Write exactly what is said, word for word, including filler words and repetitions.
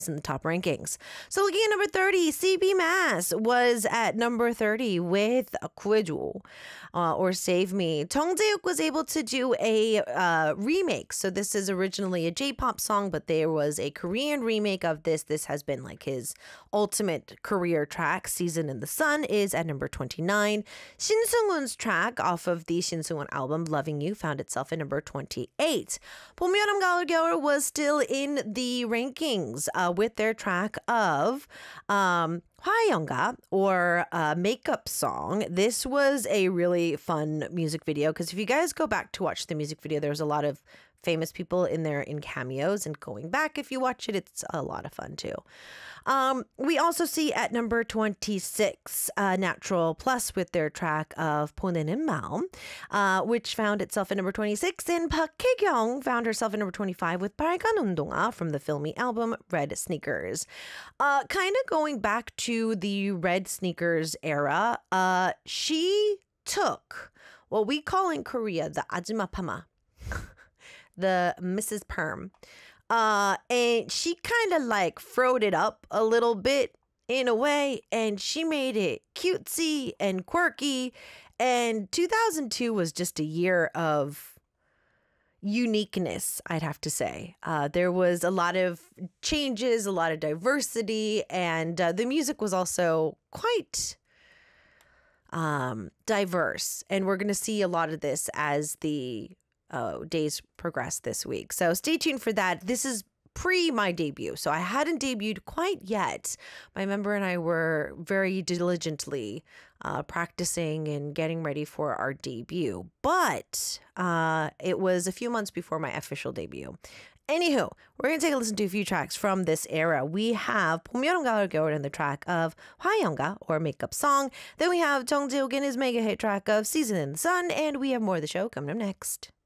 in the top rankings. So looking at number thirty, C B Mass was at number thirty with 구해줘, uh, or Save Me. Jung Jae-hyuk was able to do a uh, remake. So this is originally a J-pop song, but there was a Korean remake of this. This has been like his ultimate career track. Season in the Sun is at number twenty-nine. Shin Seung-hoon's track off of the Shin Seung-hoon album, Loving You, found itself at number twenty-eight. 봄, 여름, 가을, 겨울 was still in the rankings uh, with their track of um, 화영가, or uh, Makeup Song. This was a really fun music video because if you guys go back to watch the music video, there's a lot of famous people in there in cameos, and going back, if you watch it, it's a lot of fun too. Um, we also see at number twenty-six, uh, Natural Plus with their track of 보내는 마음, uh, which found itself at number twenty-six, and Park Hae-kyung found herself at number twenty-five with 빨간 운동화 from the filmy album Red Sneakers. Uh, kind of going back to the Red Sneakers era, uh, she took what we call in Korea the 아줌마 파마, the Missus Perm. Uh, and she kind of like froed it up a little bit in a way, and she made it cutesy and quirky. And two thousand two was just a year of uniqueness, I'd have to say. Uh, there was a lot of changes, a lot of diversity, and uh, the music was also quite um, diverse. And we're going to see a lot of this as the Uh, days progress this week. So stay tuned for that. This is pre my debut, so I hadn't debuted quite yet. My member and I were very diligently uh, practicing and getting ready for our debut, but uh, it was a few months before my official debut. Anywho, we're going to take a listen to a few tracks from this era. We have 봄, 여름, 가을, 겨울 and the track of 화영가, or Makeup Song. Then we have Jung Jae-hyuk and his mega hit track of Season in the Sun, and we have more of the show coming up next.